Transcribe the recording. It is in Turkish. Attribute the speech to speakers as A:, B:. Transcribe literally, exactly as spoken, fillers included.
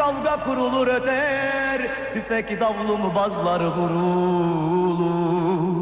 A: kavga kurulur öter, tüfek davlu mu bazları vurulur.